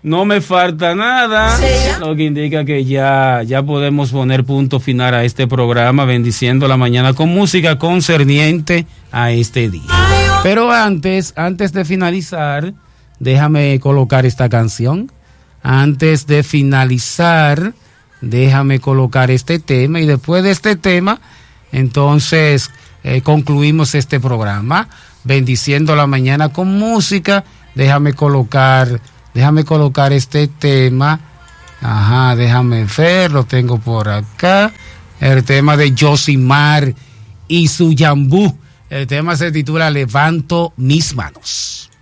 No me falta nada, lo que indica que ya podemos poner punto final a este programa, bendiciendo la mañana con música concerniente a este día. Pero antes de finalizar, déjame colocar esta canción. Antes de finalizar, déjame colocar este tema, y después de este tema, entonces concluimos este programa, bendiciendo la mañana con música. Déjame colocar este tema. Ajá, déjame ver, lo tengo por acá. El tema de Yosimar y su Yambú. El tema se titula Levanto mis manos.